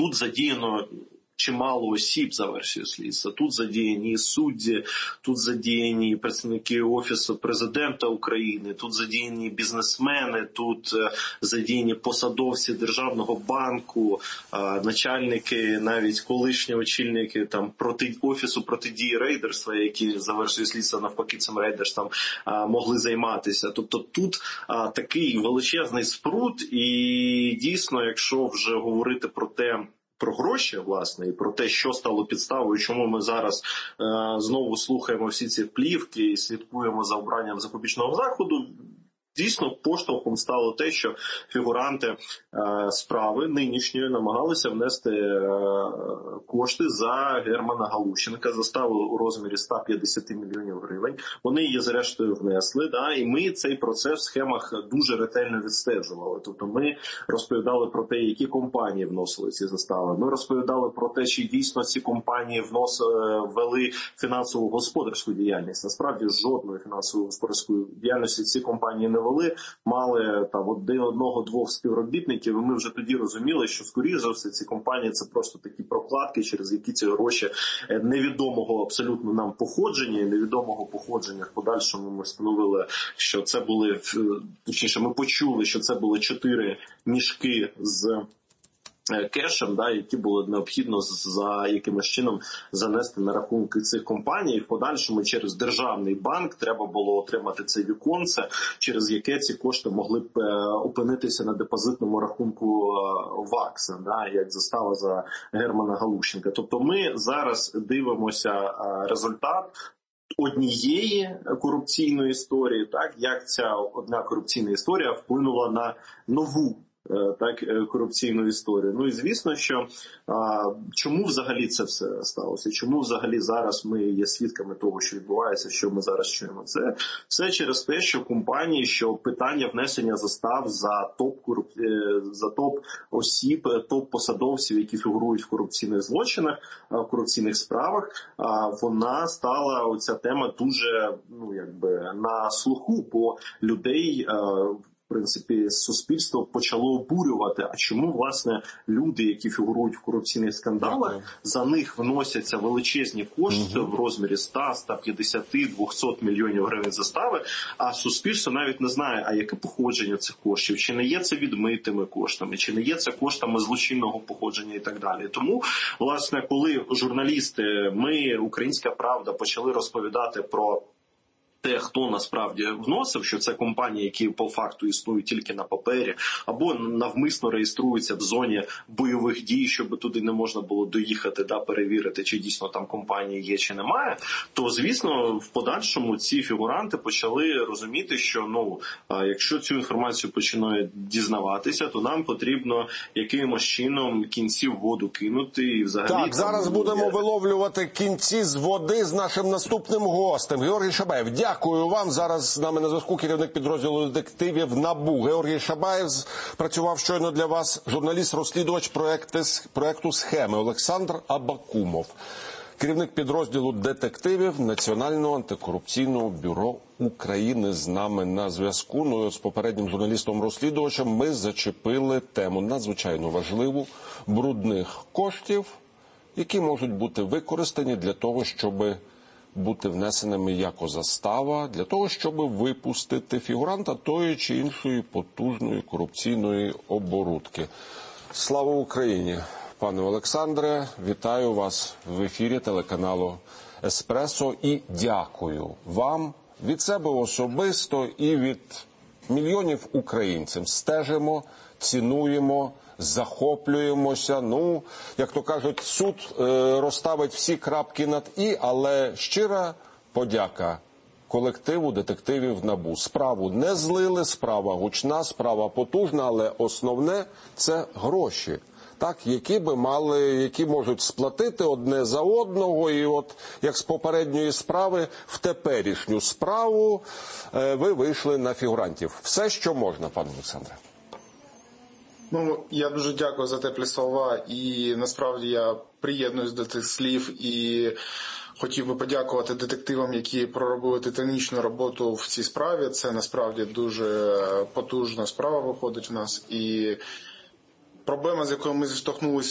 тут задіяно чимало осіб за версією слідства. Тут задіяні судді, тут задіяні представники Офісу Президента України, тут задіяні бізнесмени, тут задіяні посадовці Державного банку, начальники, навіть колишні очільники там Офісу протидії рейдерства, які за версією слідства навпаки цим рейдерством могли займатися. Тобто тут такий величезний спрут, і дійсно, якщо вже говорити про гроші, власне, і про те, що стало підставою, чому ми зараз знову слухаємо всі ці плівки і слідкуємо за обранням запобіжного заходу, дійсно поштовхом стало те, що фігуранти справи нинішньої намагалися внести кошти за Германа Галущенка, заставили у розмірі 150 мільйонів гривень. Вони її зрештою внесли, і ми цей процес в схемах дуже ретельно відстежували. Тобто ми розповідали про те, які компанії вносили ці застави. Ми розповідали про те, чи дійсно ці компанії вели фінансово-господарську діяльність. Насправді жодної фінансово-господарської діяльності ці компанії не вели, мали там одного-двох співробітників, і ми вже тоді розуміли, що скоріше за все ці компанії це просто такі прокладки, через які ці гроші невідомого абсолютно нам походження, і невідомого походження в подальшому ми встановили, що це були, точніше ми почули, що це були 4 мішки з кешем, які було необхідно за якимось чином занести на рахунки цих компаній. І в подальшому через державний банк треба було отримати це віконце, через яке ці кошти могли б опинитися на депозитному рахунку ВАКСа, як застава за Германа Галущенка. Тобто ми зараз дивимося результат однієї корупційної історії, як ця одна корупційна історія вплинула на нову корупційну історію. Ну і звісно, що чому взагалі це все сталося? Чому взагалі зараз ми є свідками того, що відбувається, що ми зараз чуємо? Це все через те, що компанії, що питання внесення застав за топ-осіб, топ-посадовців, які фігурують в корупційних злочинах, в корупційних справах, вона стала, оця тема, дуже, на слуху, бо людей в принципі, суспільство почало обурювати, а чому, власне, люди, які фігурують в корупційних скандалах, за них вносяться величезні кошти в розмірі 100, 150, 200 мільйонів гривень застави, а суспільство навіть не знає, а яке походження цих коштів, чи не є це відмитими коштами, чи не є це коштами злочинного походження і так далі. Тому, власне, коли журналісти, ми, Українська Правда, почали розповідати про те, хто насправді вносив, що це компанії, які по факту існують тільки на папері, або навмисно реєструються в зоні бойових дій, щоб туди не можна було доїхати, перевірити, чи дійсно там компанії є, чи немає, то, звісно, в подальшому ці фігуранти почали розуміти, що, якщо цю інформацію починають дізнаватися, то нам потрібно якимось чином кінці в воду кинути. І взагалі, так, зараз будемо виловлювати кінці з води з нашим наступним гостем. Георгій Шабаєв, дякую вам. Зараз з нами на зв'язку керівник підрозділу детективів НАБУ. Георгій Шабаєв працював щойно для вас журналіст-розслідувач проекту «Схеми» Олександр Абакумов. Керівник підрозділу детективів Національного антикорупційного бюро України з нами на зв'язку. Ну і з попереднім журналістом-розслідувачем ми зачепили тему надзвичайно важливу брудних коштів, які можуть бути використані для того, щоб бути внесеними як застава, для того, щоб випустити фігуранта тої чи іншої потужної корупційної оборудки. Слава Україні! Пане Олександре, вітаю вас в ефірі телеканалу «Еспресо» і дякую вам від себе особисто і від мільйонів українців. Стежимо, цінуємо, захоплюємося. Ну, як то кажуть, суд розставить всі крапки над «і», але щира подяка колективу детективів НАБУ. Справу не злили, справа гучна, справа потужна, але основне – це гроші. Так, які можуть сплатити одне за одного, і от як з попередньої справи в теперішню справу ви вийшли на фігурантів. Все, що можна, пане Олександре. Я дуже дякую за теплі слова, і насправді я приєднуюсь до тих слів і хотів би подякувати детективам, які проробили титанічну роботу в цій справі. Це насправді дуже потужна справа виходить в нас, і проблема, з якою ми зіштовхнулися